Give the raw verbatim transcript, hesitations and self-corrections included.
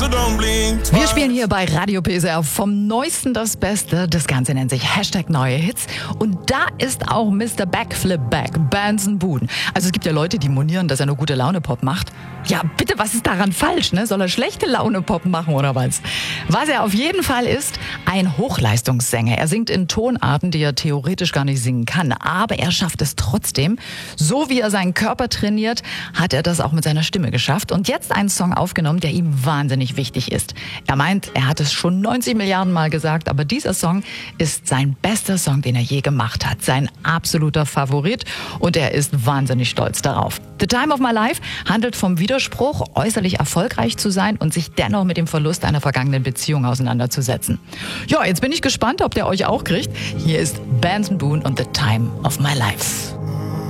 so don't blink twice. Wir spielen hier bei Radio P S R vom Neuesten das Beste. Das Ganze nennt sich Hashtag neue Hits. Und da ist auch Mister Backflip Back, Benson Boone. Also es gibt ja Leute, die monieren, dass er nur gute Laune-Pop macht. Ja, bitte, was ist daran falsch? Ne? Soll er schlechte Laune-Pop machen oder was? Was er auf jeden Fall ist, ein Hochleistungssänger. Er singt in Tonarten, die er theoretisch gar nicht singen kann. Aber er schafft es trotzdem. So wie er seinen Körper trainiert, hat er das auch mit seiner Stimme geschafft. Und jetzt einen Song aufgenommen, der ihm wahnsinnig wichtig ist. Er meint, er hat es schon neunzig Milliarden Mal gesagt, aber dieser Song ist sein bester Song, den er je gemacht hat. Sein absoluter Favorit und er ist wahnsinnig stolz darauf. The Time of My Life handelt vom Widerspruch, äußerlich erfolgreich zu sein und sich dennoch mit dem Verlust einer vergangenen Beziehung auseinanderzusetzen. Ja, jetzt bin ich gespannt, ob der euch auch kriegt. Hier ist Benson Boone und The Time of My Life.